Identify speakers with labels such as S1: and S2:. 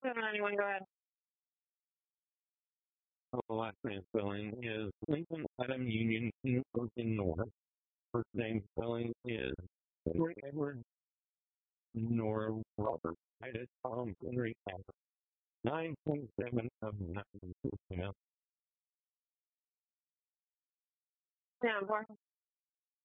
S1: 791, go ahead.
S2: The last name spelling is Lincoln Adam Union in North. First name spelling is Edward Nora Robert. Titus Tom Henry Albert. 9.7 of 9.
S1: Down, 4.